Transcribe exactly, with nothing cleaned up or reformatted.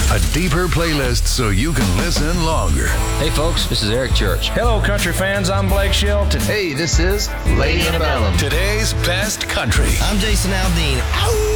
A deeper playlist so you can listen longer. Hey folks, this is Eric Church. Hello country fans, I'm Blake Shelton. Hey, this is Lady Antebellum. Today's best country. I'm Jason Aldean. Ow!